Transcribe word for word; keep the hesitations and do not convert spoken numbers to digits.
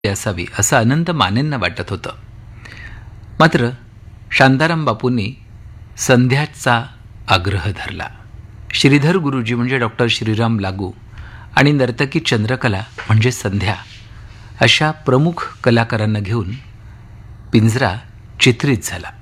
असावी असं अनंत मानेंना वाटत होतं. मात्र शांताराम बापूंनी संध्याचा आग्रह धरला. श्रीधर गुरुजी म्हणजे डॉक्टर श्रीराम लागू आणि नर्तकी चंद्रकला म्हणजे संध्या अशा प्रमुख कलाकारांना घेऊन पिंजरा चित्रित झाला.